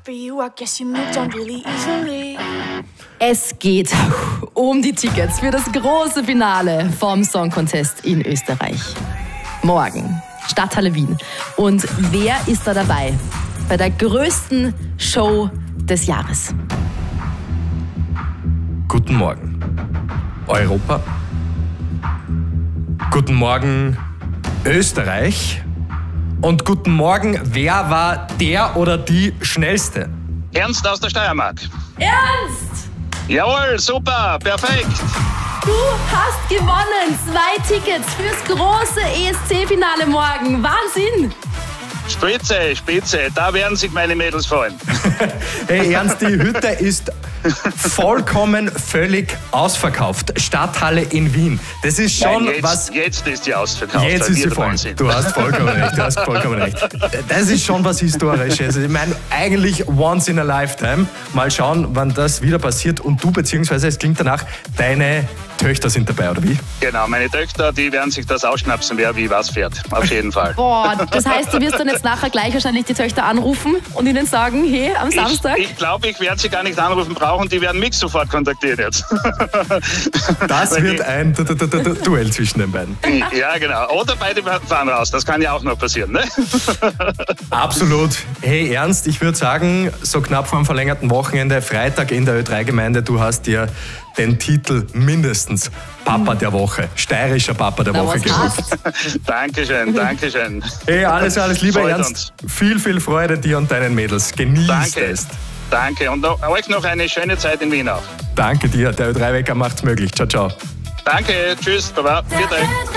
Es geht um die Tickets für das große Finale vom Song Contest in Österreich. Morgen, Stadthalle Wien. Und wer ist da dabei bei der größten Show des Jahres? Guten Morgen, Europa. Guten Morgen, Österreich. Und guten Morgen, wer war der oder die Schnellste? Ernst aus der Steiermark. Ernst! Jawohl, super, perfekt. Du hast gewonnen 2 Tickets fürs große ESC-Finale morgen. Wahnsinn! Spitze, spitze, da werden sich meine Mädels freuen. Hey Ernst, die Hütte ist vollkommen völlig ausverkauft. Stadthalle in Wien. Das ist schon was. Jetzt ist sie ausverkauft. Jetzt ist sie voll. Du hast vollkommen recht. Das ist schon was Historisches. Ich meine, eigentlich once in a lifetime. Mal schauen, wann das wieder passiert. Und du, beziehungsweise es klingt danach, deine Töchter sind dabei, oder wie? Genau, meine Töchter, die werden sich das ausschnapsen, wer wie was fährt. Auf jeden Fall. Boah, das heißt, du wirst dann jetzt nachher gleich wahrscheinlich die Töchter anrufen und ihnen sagen, hey, am Samstag? Ich glaube, ich werde sie gar nicht anrufen brauchen, die werden mich sofort kontaktieren jetzt. Das wird ein Duell zwischen den beiden. Ja, genau. Oder beide fahren raus, das kann ja auch noch passieren, ne? Absolut. Hey Ernst, ich würde sagen, so knapp vor dem verlängerten Wochenende, Freitag in der Ö3-Gemeinde, du hast dir den Titel mindestens Papa der Woche, steirischer Papa der Woche geholt. Dankeschön, Dankeschön. Hey, alles Liebe, Ernst. Viel Freude dir und deinen Mädels. Genießt es. Danke und euch noch eine schöne Zeit in Wien auch. Danke dir, der Ö3-Wecker macht's möglich. Ciao, ciao. Danke, tschüss, baba, viert euch.